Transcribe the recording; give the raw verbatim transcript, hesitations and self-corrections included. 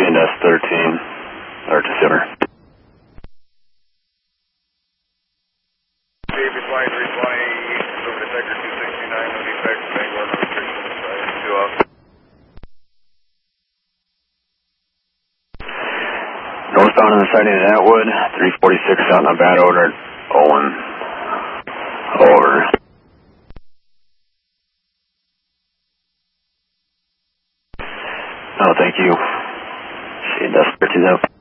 Shane S thirteen, or to Silver. David White, three twenty, Silver Detector two sixty-nine, no defects, Bangor, no restrictions, two off. Northbound on the sighting at Atwood, three forty-six out in a bad odor at Owen. Over. Oh, thank you. Shane S thirteen up.